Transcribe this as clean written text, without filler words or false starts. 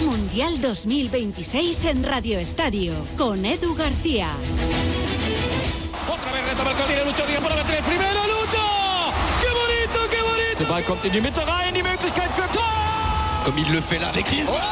Mundial 2026 en Radio Estadio, con Edu García. Otra vez retoma el gol, tiene Lucho Díaz para meter el primero, Lucho! ¡Qué bonito, qué bonito! Der Ball kommt in die Mitte rein, die Möglichkeit für Tor! Comme il le fait là avec Griezmann.